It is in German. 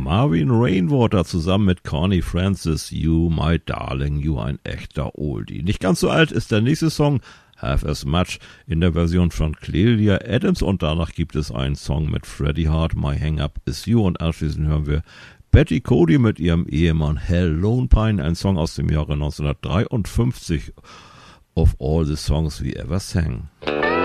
Marvin Rainwater zusammen mit Connie Francis, You My Darling, You, ein echter Oldie. Nicht ganz so alt ist der nächste Song, Half As Much, in der Version von Clelia Adams, und danach gibt es einen Song mit Freddie Hart, My Hang Up Is You, und anschließend hören wir Betty Cody mit ihrem Ehemann Hal Lone Pine, ein Song aus dem Jahre 1953, Of All the Songs We Ever Sang.